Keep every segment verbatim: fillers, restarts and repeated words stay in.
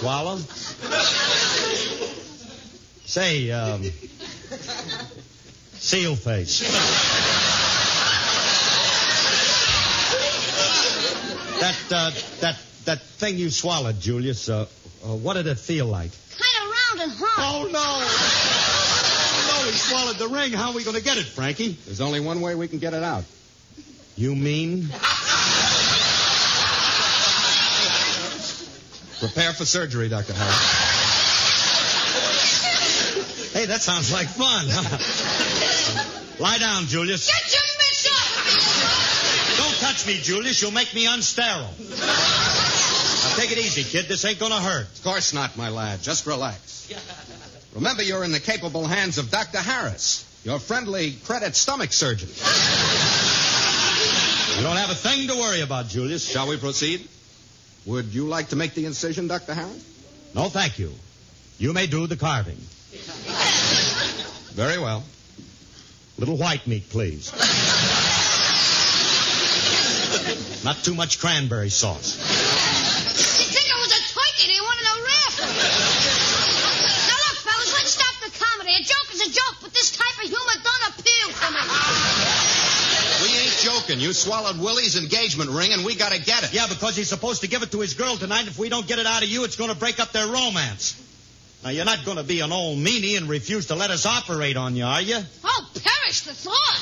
swallow. Say, um... seal face. that, uh, that, that thing you swallowed, Julius, uh, uh, what did it feel like? Kind of round and hard. Oh, no. Oh, no, he swallowed the ring. How are we going to get it, Frankie? There's only one way we can get it out. You mean? Prepare for surgery, Doctor Harris. Hey, that sounds like fun, huh? Lie down, Julius. Get your mitts off me! Don't touch me, Julius. You'll make me unsterile. Now, take it easy, kid. This ain't gonna hurt. Of course not, my lad. Just relax. Remember, you're in the capable hands of Doctor Harris, your friendly credit stomach surgeon. You don't have a thing to worry about, Julius. Shall we proceed? Would you like to make the incision, Doctor Harris? No, thank you. You may do the carving. Very well. Little white meat, please. Not too much cranberry sauce. You think I was a turkey? Do you want to know riff? Now, look, fellas, let's stop the comedy. A joke is a joke, but this type of humor don't appeal to me. We ain't joking. You swallowed Willie's engagement ring, and we got to get it. Yeah, because he's supposed to give it to his girl tonight. If we don't get it out of you, it's going to break up their romance. Now, you're not going to be an old meanie and refuse to let us operate on you, are you? Oh, perish the thought.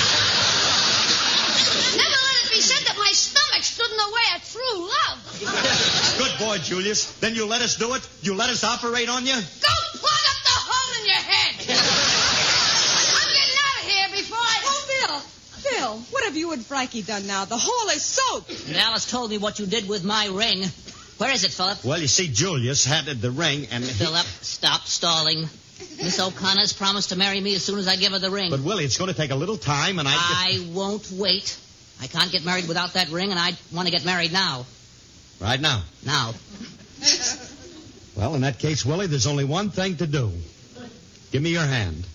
Never let it be said that my stomach stood in the way of true love. Good boy, Julius. Then you let us do it? You let us operate on you? Go plug up the hole in your head. I'm getting out of here before I... Oh, Bill. Bill, what have you and Frankie done now? The hole is soaked. And Alice told me what you did with my ring. Where is it, Philip? Well, you see, Julius handed the ring and... Philip, stop stalling. Miss O'Connor's promised to marry me as soon as I give her the ring. But, Willie, it's going to take a little time, and I... I won't wait. I can't get married without that ring, and I want to get married now. Right now? Now. Well, in that case, Willie, there's only one thing to do. Give me your hand.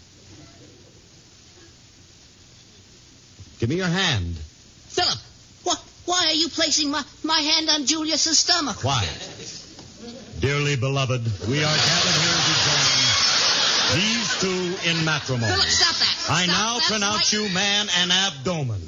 Give me your hand. Philip, what? Why are you placing my, my hand on Julius's stomach? Quiet. Dearly beloved, we are gathered here to join these two in matrimony. Philip, stop that. I Stop now that pronounce right... you man and abdomen.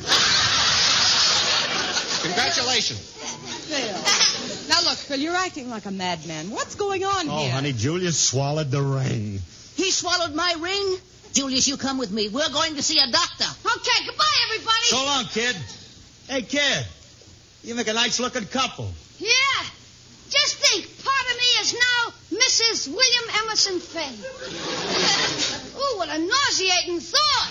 Congratulations. Bill. Now, look, Phil, you're acting like a madman. What's going on Oh, here? honey, Julius swallowed the ring. He swallowed my ring? Julius, you come with me. We're going to see a doctor. Okay, goodbye, everybody. So long, kid. Hey, kid. You make a nice-looking couple. Yeah. Just think, part of me is now Missus William Emerson Fay. Ooh, what a nauseating thought.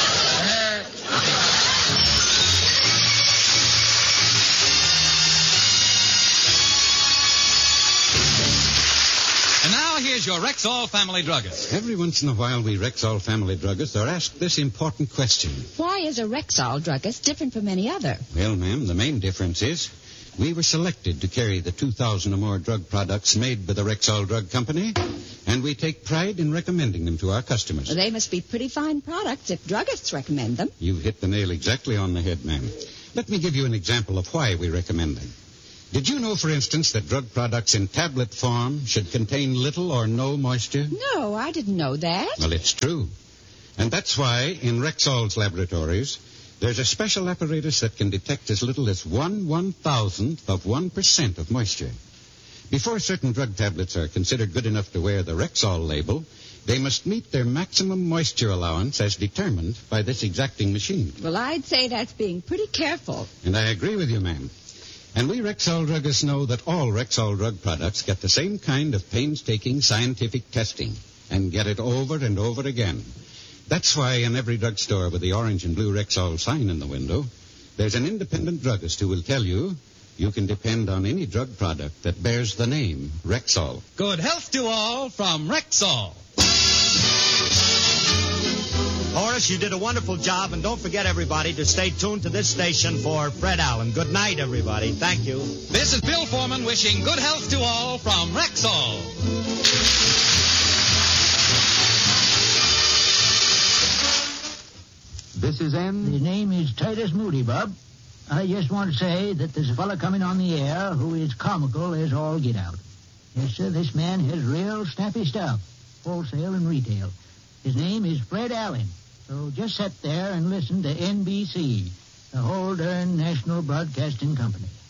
And now here's your Rexall family druggist. Every once in a while, we Rexall family druggists are asked this important question. Why is a Rexall druggist different from any other? Well, ma'am, the main difference is we were selected to carry the two thousand or more drug products made by the Rexall Drug Company, and we take pride in recommending them to our customers. Well, they must be pretty fine products if druggists recommend them. You've hit the nail exactly on the head, ma'am. Let me give you an example of why we recommend them. Did you know, for instance, that drug products in tablet form should contain little or no moisture? No, I didn't know that. Well, it's true. And that's why in Rexall's laboratories, there's a special apparatus that can detect as little as one one-thousandth of one percent of moisture. Before certain drug tablets are considered good enough to wear the Rexall label, they must meet their maximum moisture allowance as determined by this exacting machine. Well, I'd say that's being pretty careful. And I agree with you, ma'am. And we Rexall druggists know that all Rexall drug products get the same kind of painstaking scientific testing and get it over and over again. That's why in every drugstore with the orange and blue Rexall sign in the window, there's an independent druggist who will tell you you can depend on any drug product that bears the name Rexall. Good health to all from Rexall. Horace, you did a wonderful job, and don't forget, everybody, to stay tuned to this station for Fred Allen. Good night, everybody. Thank you. This is Bill Foreman wishing good health to all from Rexall. This is N. His name is Titus Moody, Bub. I just want to say that there's a fellow coming on the air who is comical as all get out. Yes, sir, this man has real snappy stuff, wholesale and retail. His name is Fred Allen. So just sit there and listen to N B C, the whole darn National Broadcasting Company.